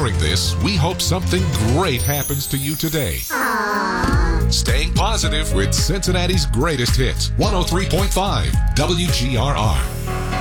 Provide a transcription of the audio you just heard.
hearing this, we hope something great happens to you today. Staying positive with Cincinnati's greatest hits, 103.5 WGRR.